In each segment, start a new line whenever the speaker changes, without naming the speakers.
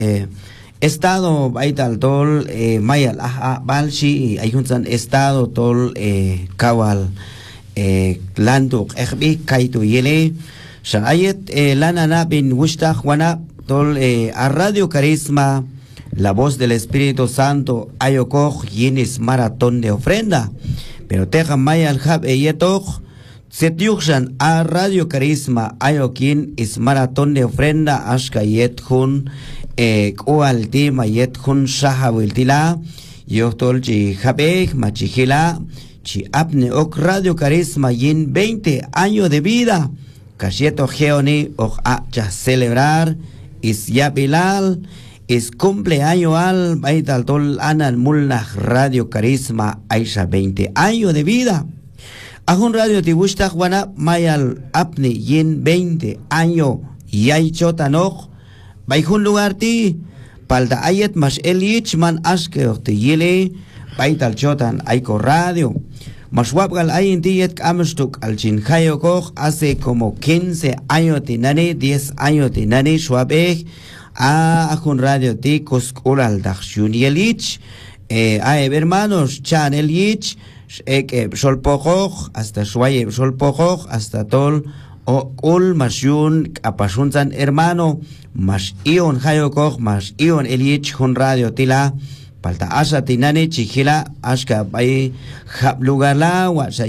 estado baital tol mayal balshi ayunsan estado tol kawal landuk ekbi kaitu yele shayet lanana bin wushta juana tol a Radio Carisma, la voz del Espíritu Santo ayokoj yinis maratón de ofrenda, pero teja mayal hab eyetoch setiukshan a Radio Carisma ayokin is maratón de ofrenda ashka yet hun kualti mayet hun shahawiltila yohtol chi habek machihila chi apne ok Radio Carisma yin 20 años de vida kasieto geoni ok a celebrar is yabilal is cumpleaños al baital tol anan mulnah Radio Carisma aisha 20 años de vida. Ajun radio tibushta juana mayal apni yin 20 años yay chotanoj baijun lugar ti palda ayet mas elich man aske te yele baital chotan aiko radio mas wapgal ayin tiyet kamstuk al chin hayokoj hace como 15 años tinani 10 años tinani shwabej ajun radio ti kuskul dakhshun yelich hermanos chan elich solpojoj hasta shuaye solpojoj hasta tol o ul masyun apashunzan hermano mas ion hayokoj mas ion elich hun radio tila palta asa tinani chihila ashka bay lugarla wasa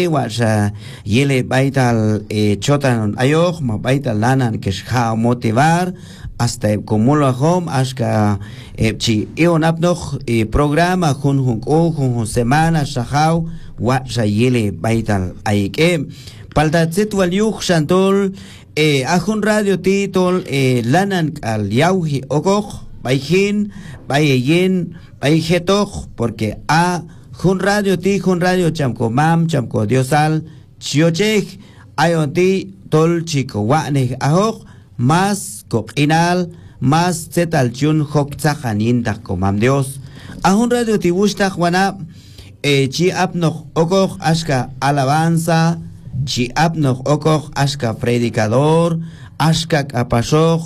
yele baital chotan ayoj ma baital lanan que ha motivar hasta como lo hom ashka chi ion apnoj programa hun semana shahau wasa yele baital aike palta zetwal yuj shantol ajun radio titol lanan al yauhi okoj baijin bayeyin baijetoj porque a jun radio chamko mam chamko diosal chiochej ayoti tol chico wane ahoj más coquinal más zetal chun hok tzahanin komam dios ajun radio tibushta juana chi apnoj okoj ashka alabanza chi apnoj okoj ashka predicador ashka kapashoj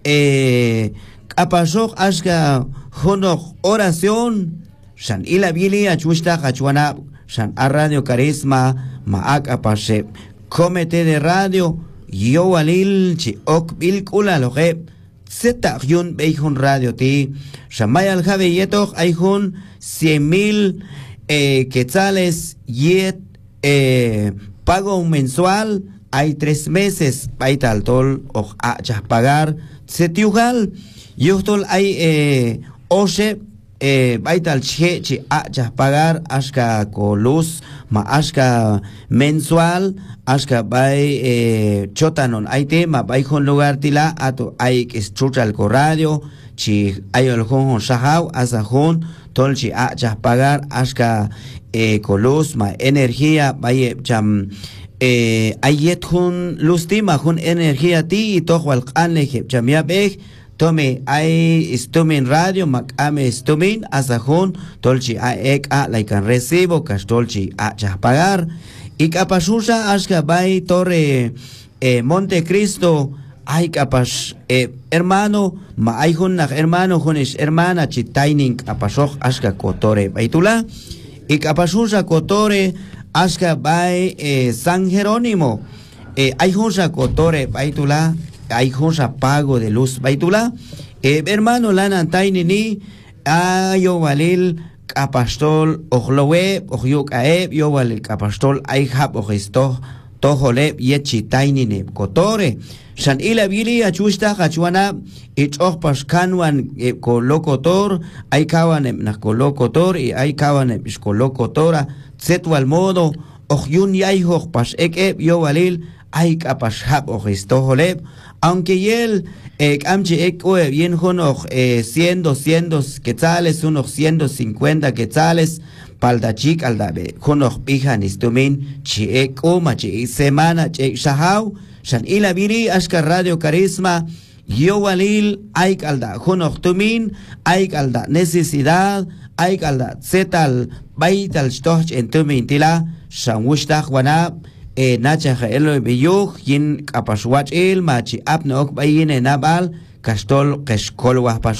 apashok ashka honok oración shan ila bili achushta hachuana shan a Radio Carisma maak apashe comete de radio yo walil chi ok bil kula loje zeta yun beijun radio ti shamayal jabe yetok ayjun 100,000 quetzales yet pago mensual hay 3 meses baital tol o a pagar setiugal yuhtol ay oshe baital che chi a pagar ashka ko luz ma ashka mensual ashka bay chotanon aite ma bay con lugar tila ato ay estruchal ko radio chi ayol hon shahau asahon tol chi a pagar ashka ko luz ma energía bay cham ayet hun lustima hun energía ti tohwal qanle chamia bej tome ay stumin radio makame stumin asahun tolchi a ek a laikan recibo kastolchi a pagar y kapashusha ashka bay torre Monte Cristo ay kapash hermano ma ay hun nach hermano hunish hermana chitaining kapashok ashka kotore baitula y kapashusha kotore ashka bay San Jerónimo ay hunsa kotore baitula hay cosa pago de luz baitula hermano lana tainini ayo walil kapastol ohlowe ohyuk aeb yo walil kapastol ay hab ohisto tohole yechi tainine kotore shan ila bili achusta hachuana ich ohpas kanwan kolokotor ay kawanem na kolokotor y ay kawanem is kolokotora zetwal modo ohyun yay hohpas ek yo walil ay kapas hab ohisto holeb aunque él amchi bien unos 100, 200 quetzales, unos 150 quetzales, palda chik aldabe, unos pijan istumin, chi uma chi semana, chi shahau, shan ila biri, ashka Radio Carisma, yo walil, ay alda, unos tumin, ay alda, necesidad, ay alda, zetal, baital stoch en tumin tila, shan wushtach wanab, nacha elo biyuh yin kapashwach il machi apno ok bayin nabal Castol, Keskolwa,